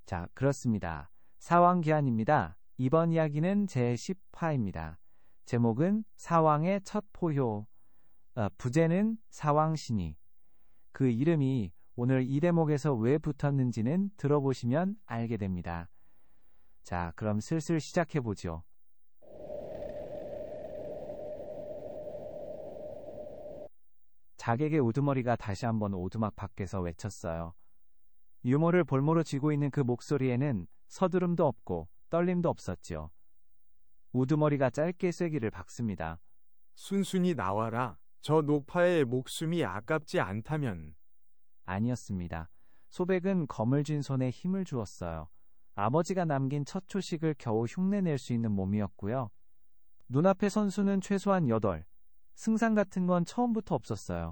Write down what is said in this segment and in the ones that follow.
자, 그렇습니다. 사왕기한입니다. 이번 이야기는 제10화입니다. 제목은 사왕의 첫 포효, 부제는 사왕신이. 그 이름이 오늘 이 대목에서 왜 붙었는지는 들어보시면 알게 됩니다. 자, 그럼 슬슬 시작해보죠. 자객의 우두머리가 다시 한번 오두막 밖에서 외쳤어요. 유모를 볼모로 쥐고 있는 그 목소리에는 서두름도 없고 떨림도 없었지요. 우두머리가 짧게 쐐기를 박습니다. 순순히 나와라. 저 노파의 목숨이 아깝지 않다면. 아니었습니다. 소백은 검을 쥔 손에 힘을 주었어요. 아버지가 남긴 첫 초식을 겨우 흉내낼 수 있는 몸이었고요. 눈앞의 선수는 최소한 8, 승상 같은 건 처음부터 없었어요.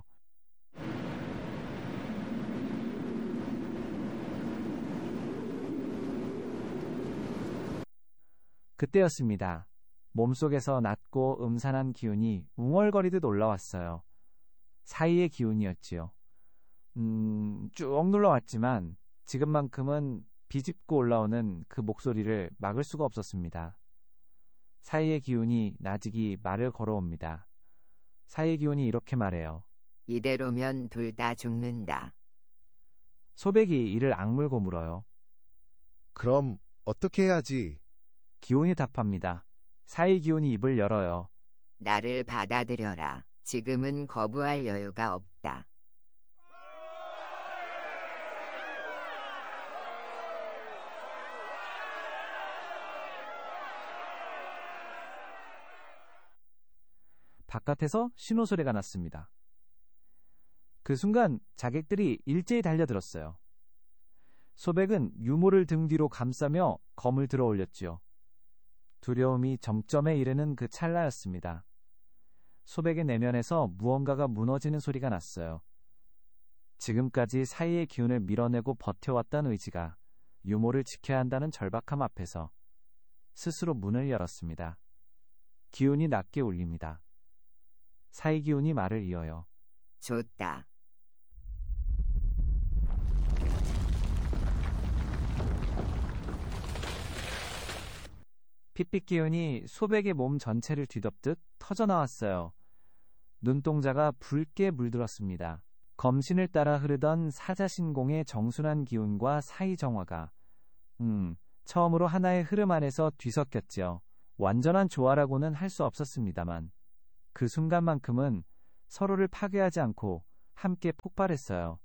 그때였습니다. 몸속에서 낮고 음산한 기운이 웅얼거리듯 올라왔어요. 사이의 기운이었지요. 쭉 눌러왔지만 지금만큼은 비집고 올라오는 그 목소리를 막을 수가 없었습니다. 사이의 기운이 나직이 말을 걸어옵니다. 사이의 기운이 이렇게 말해요. 이대로면 둘 다 죽는다. 소백이 이를 악물고 물어요. 그럼 어떻게 해야지? 기운이 답합니다. 사이 기운이 입을 열어요. 나를 받아들여라. 지금은 거부할 여유가 없다. 바깥에서 신호소리가 났습니다. 그 순간 자객들이 일제히 달려들었어요. 소백은 유모를 등 뒤로 감싸며 검을 들어 올렸지요. 두려움이 정점에 이르는 그 찰나였습니다. 소백의 내면에서 무언가가 무너지는 소리가 났어요. 지금까지 사이의 기운을 밀어내고 버텨왔던 의지가 유모를 지켜야 한다는 절박함 앞에서 스스로 문을 열었습니다. 기운이 낮게 울립니다. 사이 기운이 말을 이어요. 좋다. 핏빛 기운이 소백의 몸 전체를 뒤덮듯 터져나왔어요. 눈동자가 붉게 물들었습니다. 검신을 따라 흐르던 사자신공의 정순한 기운과 사이정화가 처음으로 하나의 흐름 안에서 뒤섞였지요. 완전한 조화라고는 할 수 없었습니다만 그 순간만큼은 서로를 파괴하지 않고 함께 폭발했어요.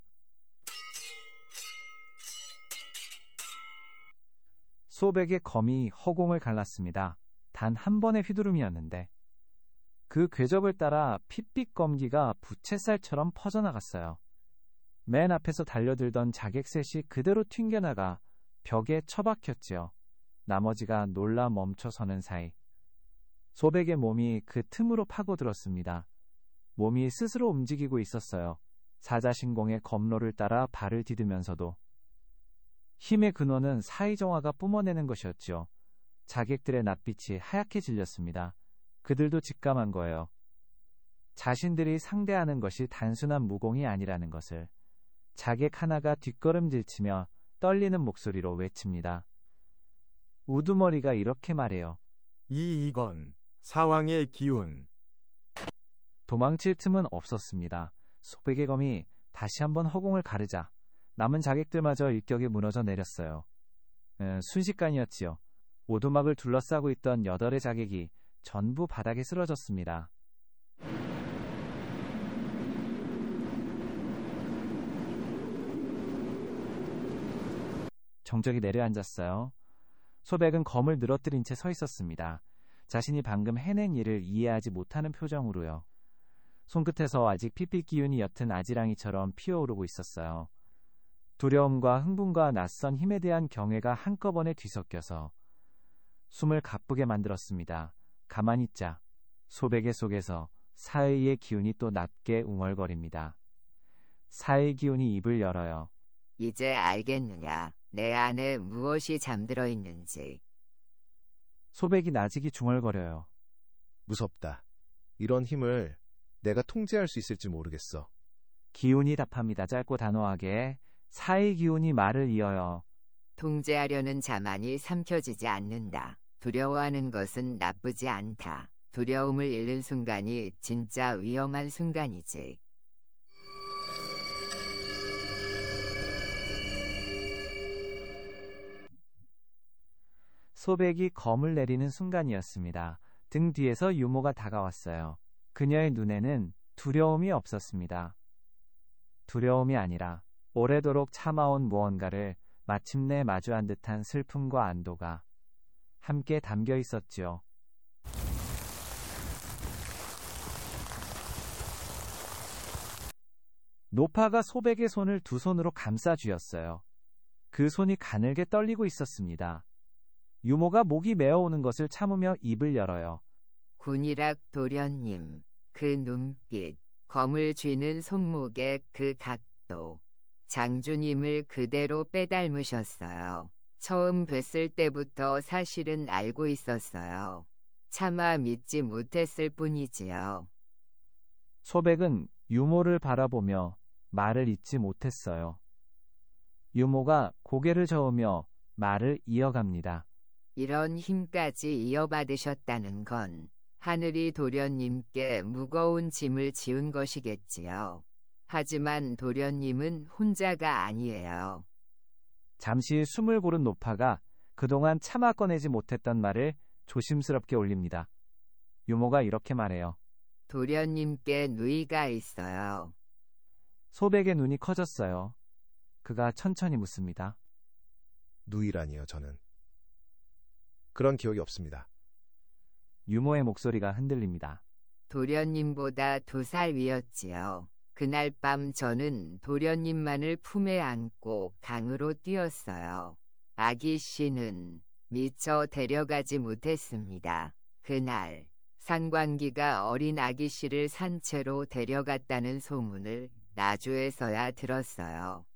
소백의 검이 허공을 갈랐습니다. 단 한 번의 휘두름이었는데 그 궤적을 따라 핏빛 검기가 부채살처럼 퍼져나갔어요. 맨 앞에서 달려들던 자객 셋이 그대로 튕겨나가 벽에 처박혔지요. 나머지가 놀라 멈춰서는 사이 소백의 몸이 그 틈으로 파고들었습니다. 몸이 스스로 움직이고 있었어요. 사자신공의 검로를 따라 발을 디디면서도 힘의 근원은 사이정화가 뿜어내는 것이었죠. 자객들의 낯빛이 하얗게 질렸습니다. 그들도 직감한 거예요. 자신들이 상대하는 것이 단순한 무공이 아니라는 것을. 자객 하나가 뒷걸음질치며 떨리는 목소리로 외칩니다. 우두머리가 이렇게 말해요. 이건 사왕의 기운. 도망칠 틈은 없었습니다. 소백의 검이 다시 한번 허공을 가르자 남은 자객들마저 일격에 무너져 내렸어요. 순식간이었지요. 오두막을 둘러싸고 있던 8의 자객이 전부 바닥에 쓰러졌습니다. 정적이 내려앉았어요. 소백은 검을 늘어뜨린 채 서 있었습니다. 자신이 방금 해낸 일을 이해하지 못하는 표정으로요. 손끝에서 아직 핏빛 기운이 옅은 아지랑이처럼 피어오르고 있었어요. 두려움과 흥분과 낯선 힘에 대한 경외가 한꺼번에 뒤섞여서 숨을 가쁘게 만들었습니다. 가만히 있자. 소백의 속에서 사의의 기운이 또 낮게 웅얼거립니다. 사의 기운이 입을 열어요. 이제 알겠느냐? 내 안에 무엇이 잠들어 있는지. 소백이 나직이 중얼거려요. 무섭다. 이런 힘을 내가 통제할 수 있을지 모르겠어. 기운이 답합니다. 짧고 단호하게. 사의 기운이 말을 이어요. 통제하려는 자만이 삼켜지지 않는다. 두려워하는 것은 나쁘지 않다. 두려움을 잃는 순간이 진짜 위험한 순간이지. 소백이 검을 내리는 순간이었습니다. 등 뒤에서 유모가 다가왔어요. 그녀의 눈에는 두려움이 없었습니다. 두려움이 아니라 오래도록 참아온 무언가를 마침내 마주한 듯한 슬픔과 안도가 함께 담겨 있었지요. 노파가 소백의 손을 두 손으로 감싸 쥐었어요. 그 손이 가늘게 떨리고 있었습니다. 유모가 목이 메어오는 것을 참으며 입을 열어요. 군이락 도련님, 그 눈빛, 검을 쥐는 손목의 그 각도, 장주님을 그대로 빼닮으셨어요. 처음 뵀을 때부터 사실은 알고 있었어요. 차마 믿지 못했을 뿐이지요. 소백은 유모를 바라보며 말을 잇지 못했어요. 유모가 고개를 저으며 말을 이어갑니다. 이런 힘까지 이어받으셨다는 건 하늘이 도련님께 무거운 짐을 지은 것이겠지요. 하지만 도련님은 혼자가 아니에요. 잠시 숨을 고른 노파가 그동안 차마 꺼내지 못했던 말을 조심스럽게 올립니다. 유모가 이렇게 말해요. 도련님께 누이가 있어요. 소백의 눈이 커졌어요. 그가 천천히 묻습니다. 누이라니요, 저는. 그런 기억이 없습니다. 유모의 목소리가 흔들립니다. 도련님보다 2살 위였지요. 그날 밤 저는 도련님만을 품에 안고 강으로 뛰었어요. 아기 씨는 미처 데려가지 못했습니다. 그날 상관기가 어린 아기 씨를 산채로 데려갔다는 소문을 나주에서야 들었어요.